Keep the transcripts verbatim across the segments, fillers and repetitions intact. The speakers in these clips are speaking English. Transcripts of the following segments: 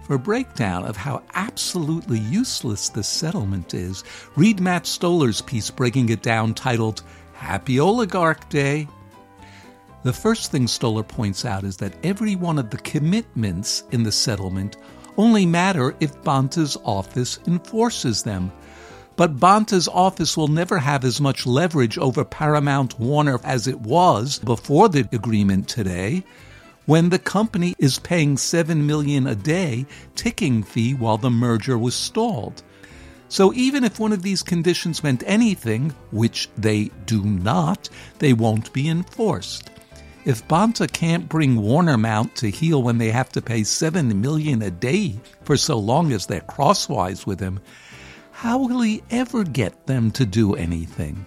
For a breakdown of how absolutely useless this settlement is, read Matt Stoller's piece breaking it down titled Happy Oligarch Day. The first thing Stoller points out is that every one of the commitments in the settlement only matter if Bonta's office enforces them. But Bonta's office will never have as much leverage over Paramount Warner as it was before the agreement today, when the company is paying seven million dollars a day ticking fee while the merger was stalled. So even if one of these conditions meant anything, which they do not, they won't be enforced. If Bonta can't bring Warnermount to heel when they have to pay seven million dollars a day for so long as they're crosswise with him, how will he ever get them to do anything?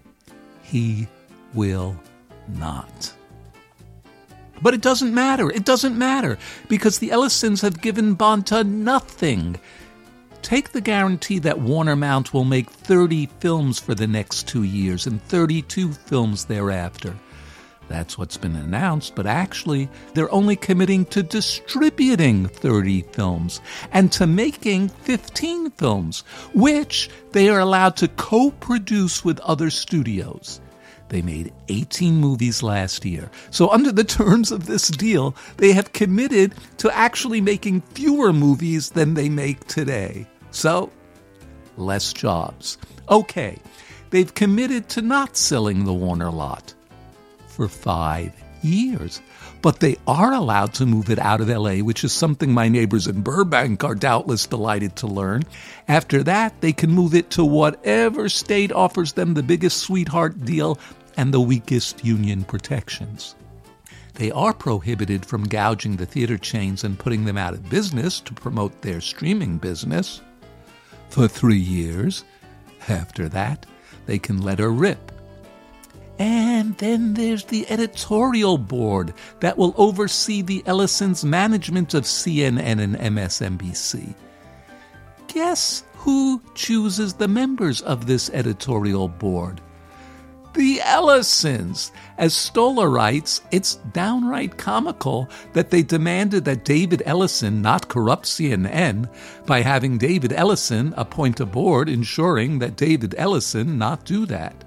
He will not. But it doesn't matter. It doesn't matter because the Ellisons have given Bonta nothing. Take the guarantee that Warnermount will make thirty films for the next two years and thirty-two films thereafter. That's what's been announced, but actually they're only committing to distributing thirty films and to making fifteen films, which they are allowed to co-produce with other studios. They made eighteen movies last year. So under the terms of this deal, they have committed to actually making fewer movies than they make today. So, less jobs. Okay, they've committed to not selling the Warner lot for five years. But they are allowed to move it out of L A, which is something my neighbors in Burbank are doubtless delighted to learn. After that, they can move it to whatever state offers them the biggest sweetheart deal and the weakest union protections. They are prohibited from gouging the theater chains and putting them out of business to promote their streaming business for three years. After that, they can let her rip. And then there's the editorial board that will oversee the Ellisons' management of C N N and M S N B C. Guess who chooses the members of this editorial board? The Ellisons. As Stoller writes, it's downright comical that they demanded that David Ellison not corrupt C N N by having David Ellison appoint a board ensuring that David Ellison not do that.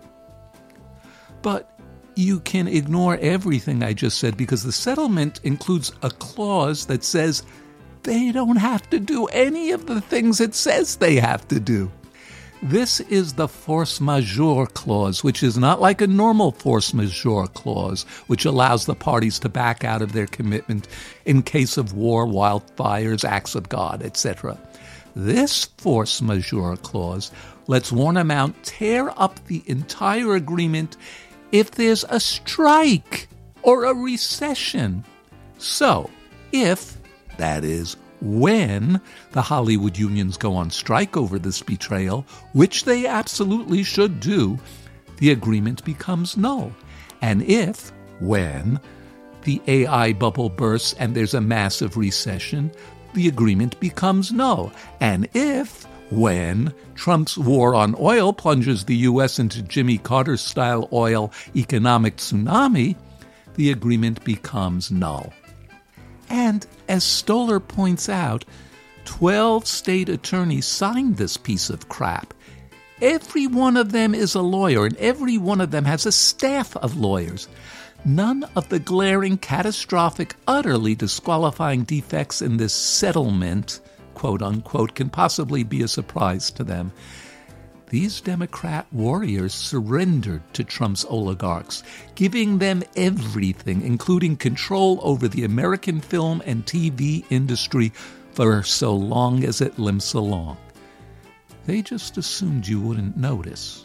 But you can ignore everything I just said because the settlement includes a clause that says they don't have to do any of the things it says they have to do. This is the force majeure clause, which is not like a normal force majeure clause, which allows the parties to back out of their commitment in case of war, wildfires, acts of God, et cetera. This force majeure clause lets Warnermount tear up the entire agreement if there's a strike or a recession. So, if, that is, when the Hollywood unions go on strike over this betrayal, which they absolutely should do, the agreement becomes null. And if, when, the A I bubble bursts and there's a massive recession, the agreement becomes null. And if, when, Trump's war on oil plunges the U S into Jimmy Carter-style oil economic tsunami, the agreement becomes null. And as Stoller points out, twelve state attorneys signed this piece of crap. Every one of them is a lawyer, and every one of them has a staff of lawyers. None of the glaring, catastrophic, utterly disqualifying defects in this settlement, quote-unquote, can possibly be a surprise to them. These Democrat warriors surrendered to Trump's oligarchs, giving them everything, including control over the American film and T V industry for so long as it limps along. They just assumed you wouldn't notice.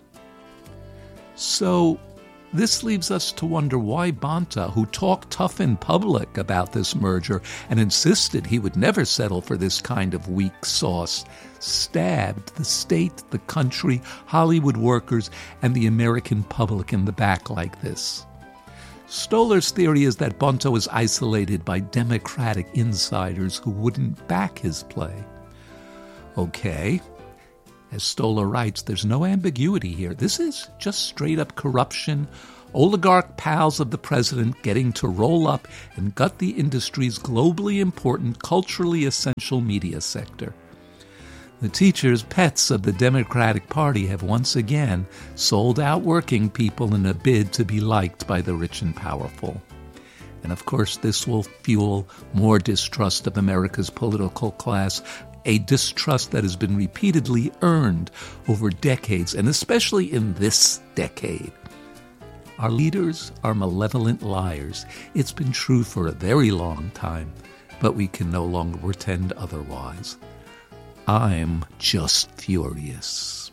So, this leaves us to wonder why Bonta, who talked tough in public about this merger and insisted he would never settle for this kind of weak sauce, stabbed the state, the country, Hollywood workers, and the American public in the back like this. Stoller's theory is that Bonta was isolated by Democratic insiders who wouldn't back his play. Okay. As Stoller writes, there's no ambiguity here. This is just straight-up corruption, oligarch pals of the president getting to roll up and gut the industry's globally important, culturally essential media sector. The teachers' pets of the Democratic Party have once again sold out working people in a bid to be liked by the rich and powerful. And of course, this will fuel more distrust of America's political class, a distrust that has been repeatedly earned over decades, and especially in this decade. Our leaders are malevolent liars. It's been true for a very long time, but we can no longer pretend otherwise. I'm just furious.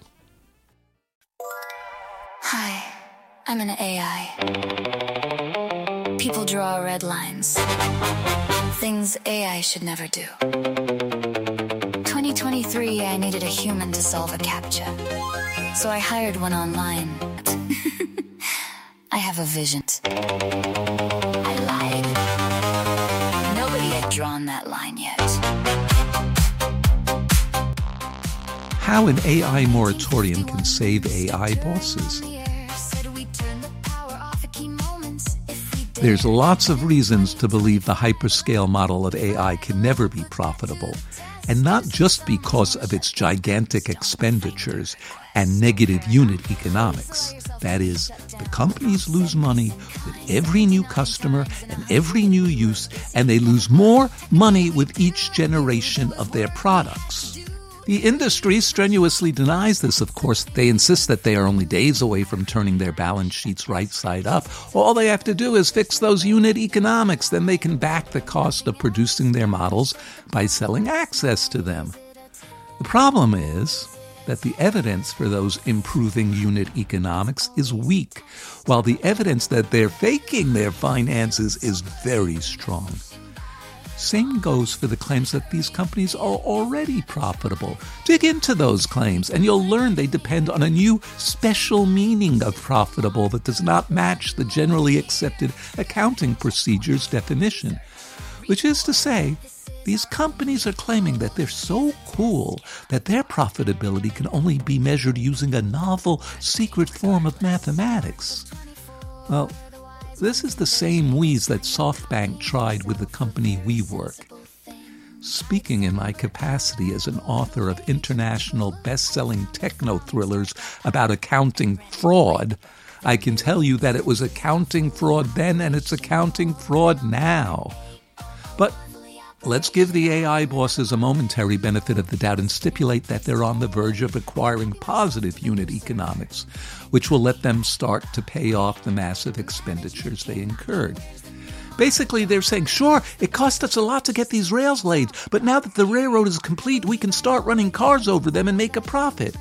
Hi, I'm an A I. People draw red lines. Things A I should never do. twenty twenty-three, I needed a human to solve a CAPTCHA. So I hired one online. I have a vision. I lied. Nobody had drawn that line yet. How an A I moratorium can save A I bosses. There's lots of reasons to believe the hyperscale model of A I can never be profitable, and not just because of its gigantic expenditures and negative unit economics. That is, the companies lose money with every new customer and every new use, and they lose more money with each generation of their products. The industry strenuously denies this, of course. They insist that they are only days away from turning their balance sheets right side up. All they have to do is fix those unit economics. Then they can back the cost of producing their models by selling access to them. The problem is that the evidence for those improving unit economics is weak, while the evidence that they're faking their finances is very strong. Same goes for the claims that these companies are already profitable. Dig into those claims, and you'll learn they depend on a new special meaning of profitable that does not match the generally accepted accounting procedures definition. Which is to say, these companies are claiming that they're so cool that their profitability can only be measured using a novel, secret form of mathematics. Well, this is the same wheeze that SoftBank tried with the company WeWork. Speaking in my capacity as an author of international best-selling techno thrillers about accounting fraud, I can tell you that it was accounting fraud then and it's accounting fraud now. But let's give the A I bosses a momentary benefit of the doubt and stipulate that they're on the verge of acquiring positive unit economics, which will let them start to pay off the massive expenditures they incurred. Basically, they're saying, sure, it cost us a lot to get these rails laid, but now that the railroad is complete, we can start running cars over them and make a profit.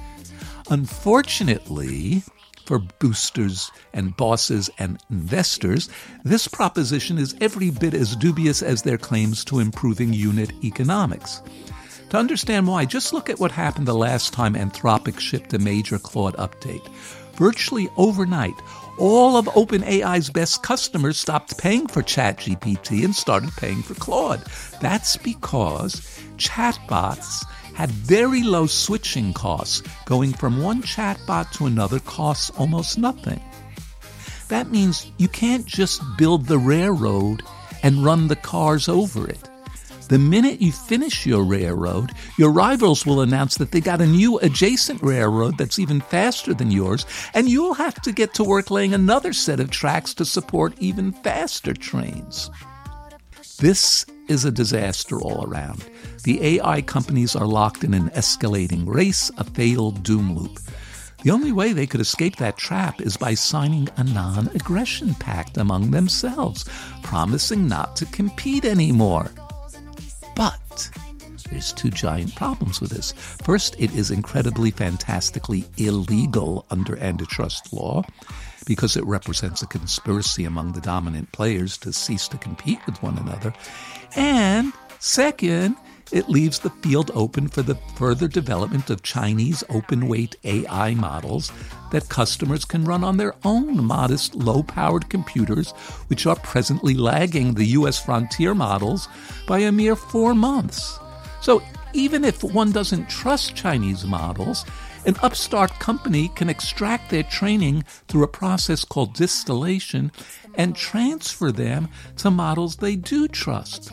Unfortunately, for boosters and bosses and investors, this proposition is every bit as dubious as their claims to improving unit economics. To understand why, just look at what happened the last time Anthropic shipped a major Claude update. Virtually overnight, all of OpenAI's best customers stopped paying for ChatGPT and started paying for Claude. That's because chatbots had very low switching costs. Going from one chatbot to another costs almost nothing. That means you can't just build the railroad and run the cars over it. The minute you finish your railroad, your rivals will announce that they got a new adjacent railroad that's even faster than yours, and you'll have to get to work laying another set of tracks to support even faster trains. This is a disaster all around. The A I companies are locked in an escalating race, a fatal doom loop. The only way they could escape that trap is by signing a non-aggression pact among themselves, promising not to compete anymore. But there's two giant problems with this. First, it is incredibly, fantastically illegal under antitrust law because it represents a conspiracy among the dominant players to cease to compete with one another. And second, it leaves the field open for the further development of Chinese open-weight A I models that customers can run on their own modest, low-powered computers, which are presently lagging the U S frontier models by a mere four months. So even if one doesn't trust Chinese models, An upstart company can extract their training through a process called distillation and transfer them to models they do trust.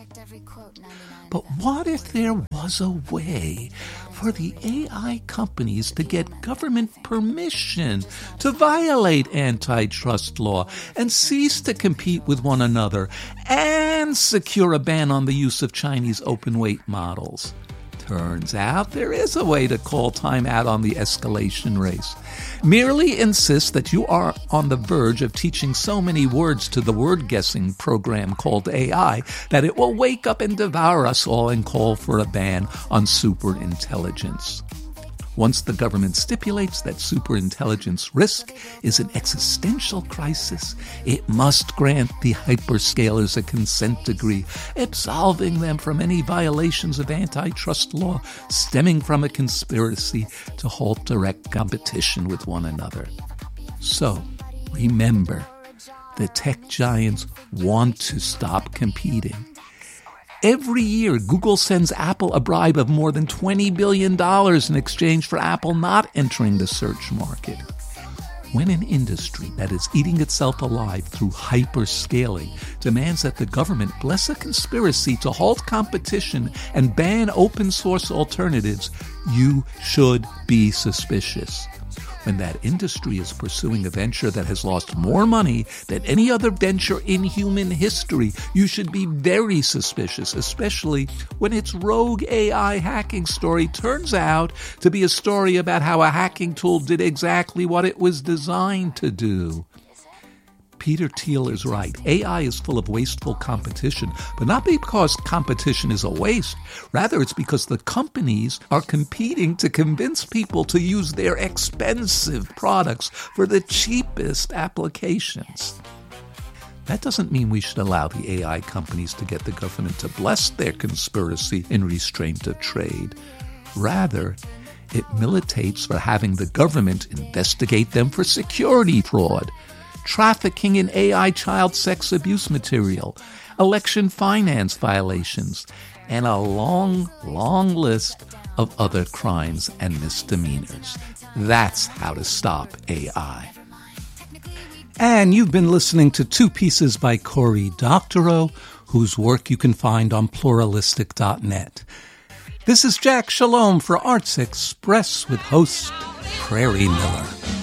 But what if there was a way for the A I companies to get government permission to violate antitrust law and cease to compete with one another and secure a ban on the use of Chinese open-weight models? Turns out there is a way to call time out on the escalation race. Merely insist that you are on the verge of teaching so many words to the word-guessing program called A I that it will wake up and devour us all and call for a ban on superintelligence. Once the government stipulates that superintelligence risk is an existential crisis, it must grant the hyperscalers a consent decree, absolving them from any violations of antitrust law stemming from a conspiracy to halt direct competition with one another. So, remember, the tech giants want to stop competing. Every year, Google sends Apple a bribe of more than twenty billion dollars in exchange for Apple not entering the search market. When an industry that is eating itself alive through hyperscaling demands that the government bless a conspiracy to halt competition and ban open-source alternatives, you should be suspicious. When that industry is pursuing a venture that has lost more money than any other venture in human history, you should be very suspicious, especially when its rogue A I hacking story turns out to be a story about how a hacking tool did exactly what it was designed to do. Peter Thiel is right. A I is full of wasteful competition, but not because competition is a waste. Rather, it's because the companies are competing to convince people to use their expensive products for the cheapest applications. That doesn't mean we should allow the A I companies to get the government to bless their conspiracy in restraint of trade. Rather, it militates for having the government investigate them for security fraud, trafficking in A I child sex abuse material, election finance violations, and a long, long list of other crimes and misdemeanors. That's how to stop A I. And you've been listening to Two Pieces by Cory Doctorow, whose work you can find on pluralistic dot net. This is Jack Shalom for Arts Express with host Prairie Miller.